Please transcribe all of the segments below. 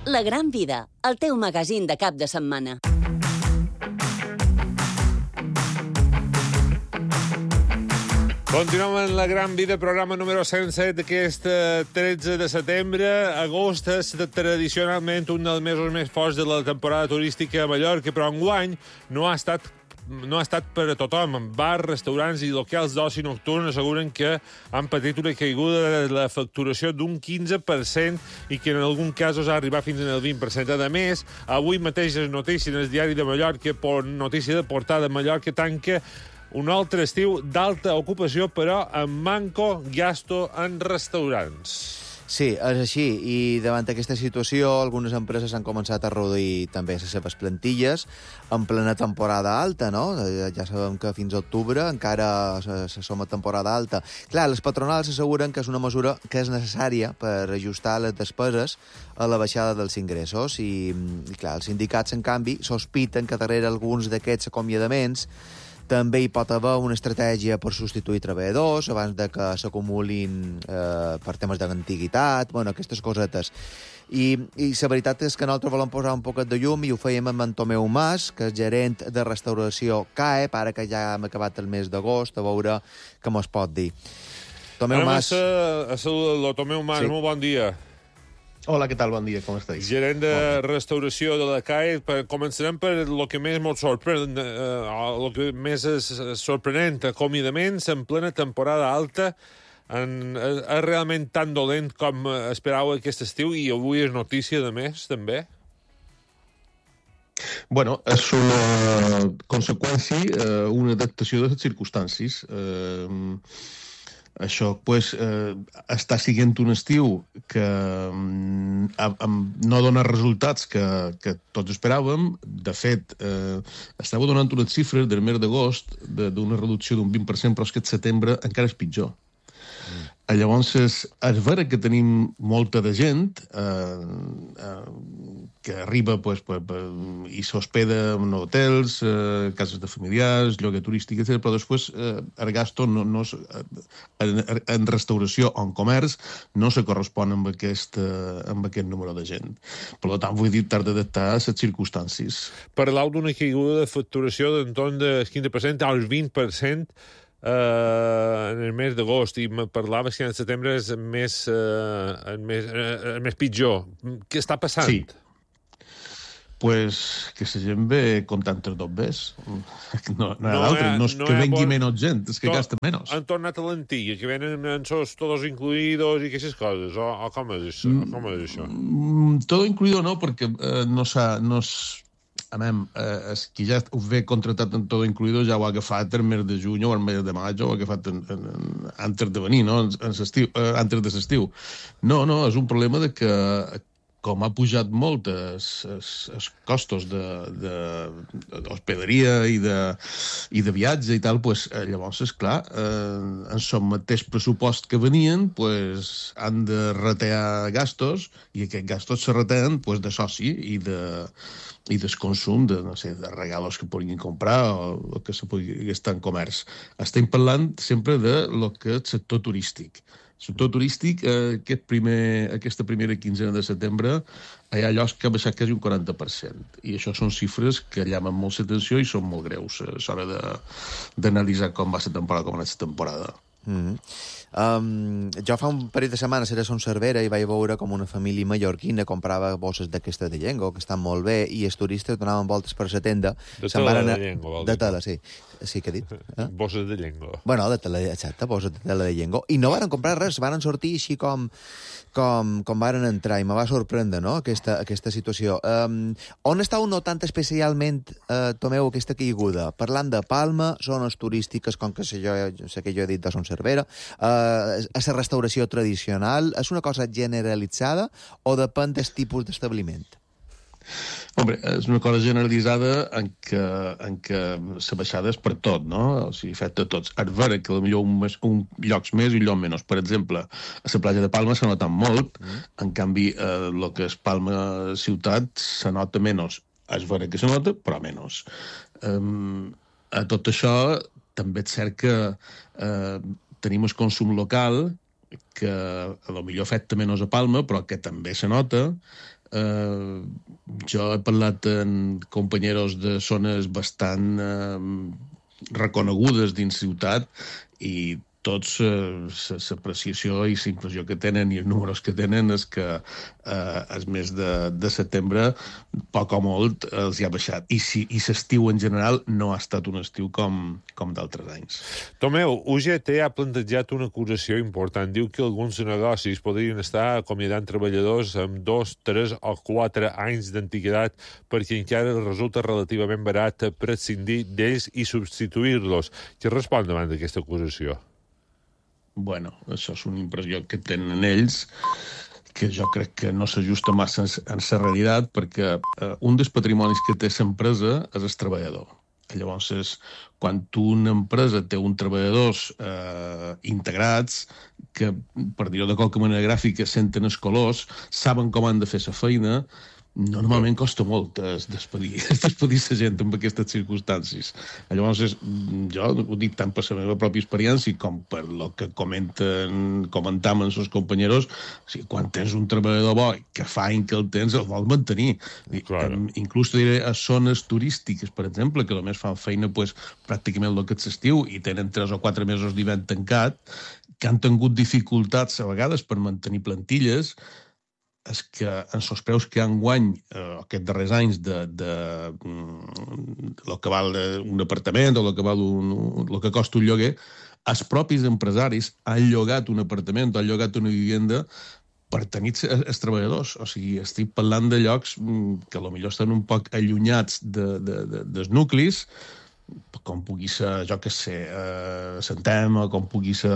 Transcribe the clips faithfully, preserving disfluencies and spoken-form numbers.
La Gran Vida, el teu magazín de cap de setmana. Continuem en La Gran Vida, programa número cent set d'aquest tretze de setembre. Agost és tradicionalment un dels mesos més forts de la temporada turística a Mallorca, però enguany no ha estat no ha estat per a tothom. Bars, restaurants i locals d'oci nocturn asseguren que han patit una caiguda de la facturació d'un quinze per cent i que en algun casos ha arribat fins al vint per cent. A més, avui mateix és notícia en el diari de Mallorca, per notícia de portada, Mallorca tanca un altre estiu d'alta ocupació, però amb manco gasto en restaurants. Sí, és així, i davant d'aquesta situació algunes empreses han començat a reduir també les seves plantilles en plena temporada alta, no? Ja sabem que fins a octubre encara se som a temporada alta. Clar, les patronals asseguren que és una mesura que és necessària per ajustar les despeses a la baixada dels ingressos i, i clar, els sindicats, en canvi, sospiten que darrere alguns d'aquests acomiadaments també hi pot haver una estratègia per substituir treballadors abans de que s'acumulin eh, per temes d'antiguitat, bueno, aquestes cosetes. I, I la veritat és que nosaltres volem posar un poquet de llum i ho fèiem amb en Tomeu Mas, que és gerent de restauració C A E P, ara que ja hem acabat el mes d'agost, a veure què mos pot dir. Tomeu Mas... A saludar-lo, Tomeu Mas, sí. Molt bon dia. Hola, què tal? Bon dia, com estàs? Gerent de restauració de la C A E P. Començarem per el que més ens sorprèn, el que més és sorprenent, acomiadaments en plena temporada alta. En, és realment tan dolent com esperàveu aquest estiu i avui és notícia, de més, també? Bueno, és una conseqüència, una adaptació de les circumstàncies. Eh, Això pues, eh, està sent un estiu que eh, no dona resultats que, que tots esperàvem. De fet, eh, estava donant unes xifres del mes d'agost d'una reducció d'un vint per cent, però és que el setembre encara és pitjor. Mm. Llavors, és, és vera que tenim molta de gent eh, eh, que arriba pues, pues, i s'hospeda en hotels, eh, cases de familiars, lloguer turístic, etcètera, però després eh, el gasto no, no, en, en restauració o en comerç no se correspon amb aquest, eh, amb aquest número de gent. Per tant, vull dir, t'has d'adaptar a les circumstàncies. Parlau d'una caiguda de facturació d'entorn del quinze per cent al vint per cent Uh, en el mes d'agost, i me parlaves que en setembre és més, uh, el més, uh, el més pitjor. Què està passant? Sí. Pues que la gent ve contant els dobbers. No, no, no, d'altre, no és no que vengui bon... menys gent, és que to... gasta menys. Han tornat a l'antiga, que venen en sos todos incluidos i aquestes coses, o, o com és això? Mm, com és això? Mm, todo incluido no, perquè uh, no s'ha... No Amem, eh, és qui ja ho ve contratat en tot incluïdo ja ho ha agafat el mes de juny o el mes de maig, ho ha agafat en, en, en, antes de venir, no? En, en eh, antes de l'estiu. No, no, és un problema de que com ha pujat molt els, els, els costos d'hospederia i, de, i de viatge i tal, pues, eh, llavors, esclar, eh, en el mateix pressupost que venien, pues, han de retear gastos i aquests gastos se reteen pues, de soci i de i del consum de, no sé, de regalos que puguin comprar o, o que se pugui gastar en comerç. Estem parlant sempre de lo que és el sector turístic. El sector turístic, eh, aquest primer, aquesta primera quinzena de setembre, hi ha llocs que ha baixat quasi un quaranta per cent. I això són xifres que llamen molt l'atenció i són molt greus. És hora d'analitzar com va la temporada, com ha anat la temporada. Mm-hmm. Um, jo fa un parell de setmanes era a Son Cervera i vaig veure com una família mallorquina comprava bosses d'aquesta de llengua, que estan molt bé, i els turistes donaven voltes per la tenda. De tela de llengua, vol dir. De tela, sí. Sí que he dit. Eh? Bosses de llengua. Bueno, de tela, exacte, bosses de tela de llengua. I no varen comprar res, varen sortir així com, com, com varen entrar, i me va sorprendre, no?, aquesta, aquesta situació. Um, on estàu notant especialment, uh, Tomeu, aquesta caiguda? Parlant de Palma, zones turístiques, com que sé, jo, sé que jo he dit de Son Cervera, uh, a la restauració tradicional, és una cosa generalitzada o depèn del tipus d'establiment? Hombre, és una cosa generalitzada en què, en què la baixada és per tot, no? O sigui, afecta a tots. És vera que potser un, un llocs més i un lloc menys. Per exemple, a la platja de Palma s'ha notat molt, mm. en canvi, eh, el que és Palma ciutat se nota menys. És vera que se nota, però menys. Um, a tot això, també és cert que eh, tenim el consum local, que a lo millor afecta menys a Palma, però que també se nota, Eh, jo he parlat amb companyeros de zones bastant eh, reconegudes dins ciutat i tots l'apreciació i la impressió que tenen i els números que tenen és que eh, el mes de, de setembre, poc o molt, els hi ha baixat. I, si, i l'estiu en general no ha estat un estiu com, com d'altres anys. Tomeu, U G T ha plantejat una acusació important. Diu que alguns negocis podrien estar acomiadant treballadors amb dos, tres o quatre anys d'antiguitat perquè encara resulta relativament barat prescindir d'ells i substituir-los. Qui respon davant d'aquesta acusació? Bueno, això és una impressió que tenen ells, que jo crec que no s'ajusta massa en la realitat, perquè eh, un dels patrimonis que té l'empresa és el treballador. Llavors, és, quan una empresa té uns treballadors eh, integrats, que, per dir-ho de qualque manera gràfica, senten els colors, saben com han de fer la feina, normalment costa molt despedir, despedir la gent amb aquestes circumstàncies. Llavors, és, jo ho dic tant per la meva pròpia experiència com per el que comenten, comentaven els companyeros, o sigui, quan tens un treballador bo que fa any que el tens, el vol mantenir. Claro. Inclús diré a zones turístiques, per exemple, que només fan feina pues, pràcticament el que és l'estiu i tenen tres o quatre mesos d'hivern tancat, que han tingut dificultats a vegades per mantenir plantilles, és que en els preus que han guany eh, aquests darrers anys de, de, de lo que val un apartament o lo que, val un, lo que costa un lloguer, els propis empresaris han llogat un apartament o han llogat una vivenda per tenir els treballadors. O sigui, estic parlant de llocs que potser estan un poc allunyats de, de, de, dels nuclis, com pugui ser, jo què sé, eh, Santema, com pugui ser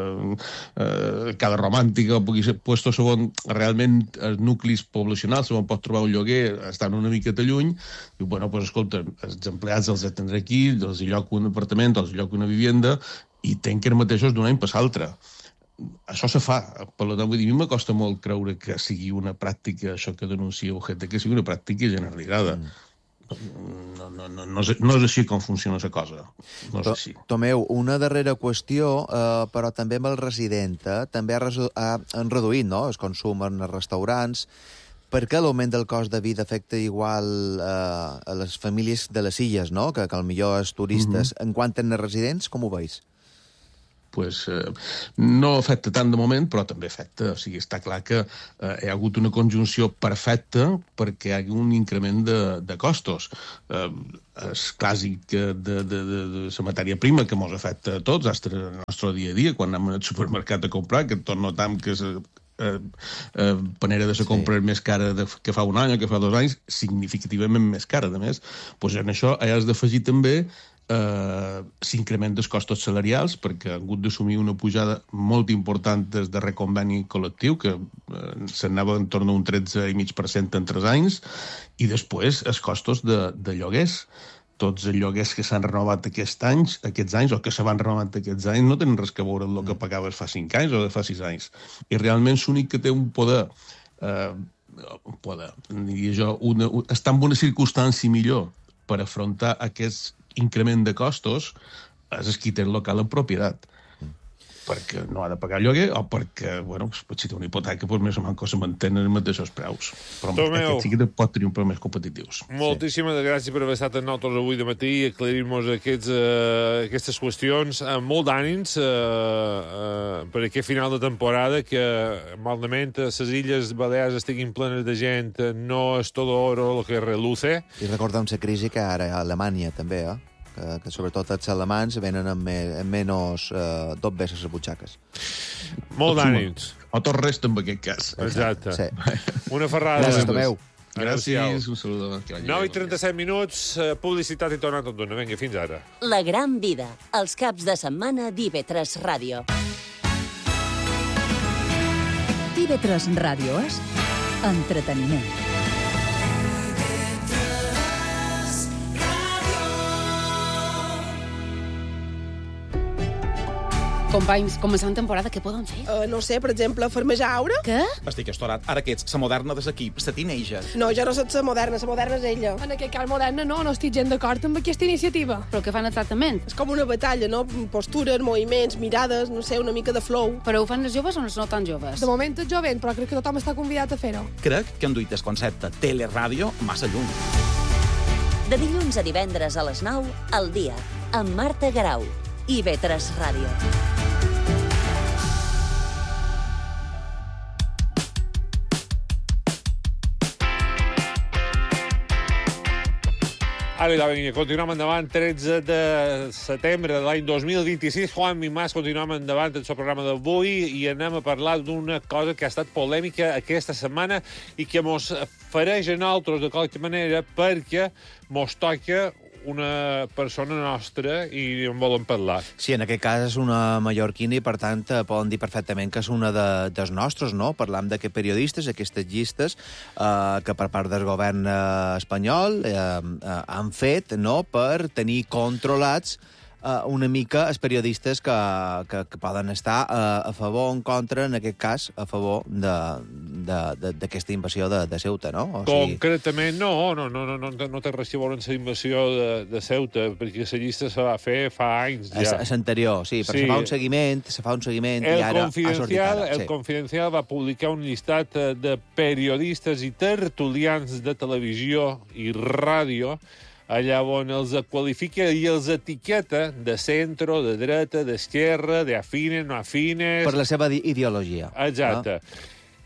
eh, Cala Romàntica, com pugui ser puestos on realment els nuclis poblacionals on pot trobar un lloguer estan una miqueta lluny, i bueno, doncs escolta, els empleats els atendré aquí, els lloc un apartament, els lloc una vivenda, i tanquen mateixos d'un any per l'altre. Això se fa, per tant, vull dir, a mi m'acosta molt creure que sigui una pràctica, això que denuncia U G T, que sigui una pràctica generalitzada. Mm. No, no, no, no, és, no és així com funciona la cosa. No és així. Tomeu, una darrera qüestió, eh, però també amb el resident. Eh? També ha, ha, han reduït no? el consum en els restaurants. Per què l'augment del cost de vida afecta igual eh, a les famílies de les illes, no? que, que potser els turistes? Mm-hmm. En quant als residents, com ho veus? Pues, eh, no afecta tant de moment, però també afecta. O sigui, està clar que eh, hi ha hagut una conjunció perfecta perquè hi hagi un increment de, de costos. Eh, és clàssic de, de, de, de la matèria prima que ens afecta a tots, al nostre dia a dia, quan anem al supermercat a comprar, que tot notam que és... Eh, eh, panera de la compra sí. més cara de, que fa un any o que fa dos anys, significativament més cara, a més. Pues en això has d'afegir també Uh, l'increment dels costos salarials, perquè han hagut d'assumir una pujada molt important des de reconveni col·lectiu, que uh, s'anava en torn a un tretze coma cinc per cent en tres anys, i després els costos de, de lloguers. Tots els lloguers que s'han renovat aquests anys, aquests anys o que se van renovar aquests anys no tenen res que veure amb el que pagaves fa cinc anys o de fa sis anys. I realment l'únic que té un poder, uh, un poder, diria jo, una, està en una circumstància millor per afrontar aquests increment de costos és el qui té el local en propietat. Perquè no ha de pagar lloguer o perquè, bueno, si té una hipoteca, doncs més o menys se mantenen els mateixos preus. Però aquest sí que pot tenir un preu més competitius. Moltíssimes sí. gràcies per haver estat amb nosaltres avui de matí i aclarir-nos aquests, uh, aquestes qüestions. Uh, molt d'ànims uh, uh, per aquest final de temporada, que malament les Illes Balears estiguin plenes de gent, no és tot oro el que reluce. I recordem la crisi que ara a Alemanya també, eh? Que, que sobretot els alemans venen amb, me, amb menys eh, dos beses a les butxaques. Molt d'ànims. O tot resta en aquest cas. Exacte. Sí. Una ferrada. Gràcies, Tomeu. Gràcies. Un saludo. nou i trenta-set minuts, publicitat i torna tot d'una. Vinga, fins ara. La gran vida, els caps de setmana d'I V tres Ràdio. I V tres Ràdio és entreteniment. Companys, començant temporada, què poden fer? Uh, no sé, per exemple, farmejar aura? Què? Estic estorat. Ara que ets la moderna de l'equip, la teenager. No, jo no soc la moderna, la moderna és ella. En aquest cas moderna no, no estic gens d'acord amb aquesta iniciativa. Però què fan exactament? És com una batalla, no? Postures, moviments, mirades, no sé, una mica de flow. Però ho fan les joves o els no tan joves? De moment és jovent, però crec que tothom està convidat a fer-ho. Crec que han duit el concepte teleràdio massa lluny. De dilluns a divendres a les nou, al dia, amb Marta Garau, i ve tres Ràdio. Ara, vinga, continuem endavant, tretze de setembre de l'any dos mil vint-i-sis. Juan Mimàs, continuem endavant el seu programa d'avui i anem a parlar d'una cosa que ha estat polèmica aquesta setmana i que mos fareix a nosaltres de qualque manera perquè mos toca una persona nostra i en volen parlar. Sí, en aquest cas és una mallorquina i, per tant, poden dir perfectament que és una de, dels nostres, no? Parlam de que periodistes, aquestes llistes, eh, que per part del govern eh, espanyol eh, eh, han fet, no?, per tenir controlats eh, una mica els periodistes que, que, que poden estar eh, a favor o en contra, en aquest cas, a favor d'aquesta invasió de, de Ceuta, no? O sigui... Concretament, no, no, no, no, no, no té res a veure amb la invasió de, de Ceuta, perquè la llista se va fer fa anys ja. És anterior, sí, però sí. Se fa un seguiment, se fa un seguiment el i ara ha sortit ara. El sí. Confidencial va publicar un llistat de periodistes i tertulians de televisió i ràdio allà on els qualifica i els etiqueta de centro, de dreta, d'esquerra, de afines, no afines... Per la seva ideologia. Exacte. No?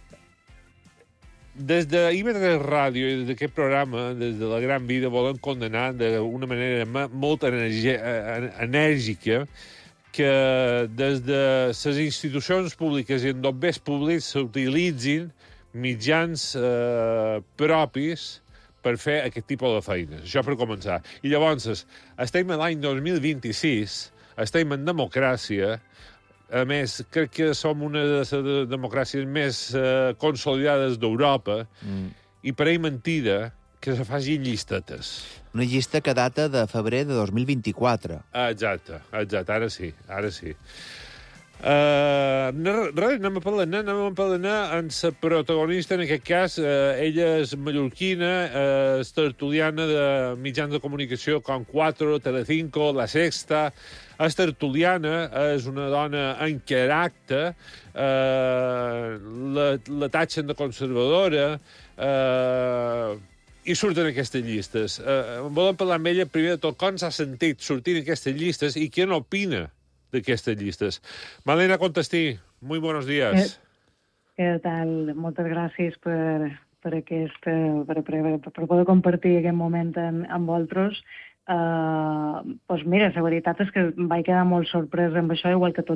Des de I V tres Ràdio i des d'aquest programa, des de la Gran Vida, volen condenar d'una manera molt enèrgica que des de les institucions públiques i en dobbers públics s'utilitzin mitjans eh, propis per fer aquest tipus de feines. Això per començar. I llavors, estem a l'any dos mil vint-i-sis, estem en democràcia, a més, crec que som una de les democràcies més eh, consolidades d'Europa, mm. i per ell mentida que se facin llistetes. Una llista que data de febrer de dos mil vint-i-quatre. Exacte, exacte, ara sí, ara sí. Uh, res, anem a parlar, anem a parlar amb la protagonista, en aquest cas, uh, ella és mallorquina, uh, és tertuliana de mitjans de comunicació com quatre, Telecinco, La Sexta, és tertuliana, és una dona en caràcter, uh, la, la tatxen de conservadora, uh, i surten aquestes llistes. Uh, volem parlar amb ella, primer de tot, com s'ha sentit sortint aquestes llistes i què n'opina d'aquestes llistes. Malena Contestí, muy buenos días. ¿Qué, qué tal? Moltes gràcies per, per, aquest, per, per, per poder compartir aquest moment amb, amb vosaltres. Uh, pues mira, la veritat és que vaig quedar molt sorpresa amb això, igual que tots